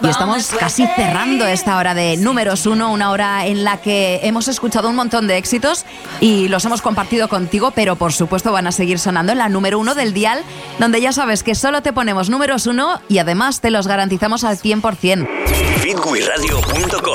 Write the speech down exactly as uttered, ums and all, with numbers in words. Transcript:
Y estamos casi cerrando esta hora de números uno, una hora en la que hemos escuchado un montón de éxitos y los hemos compartido contigo, pero por supuesto van a seguir sonando en la número uno del dial, donde ya sabes que solo te ponemos números uno y además te los garantizamos al cien por ciento. Fitwiradio punto com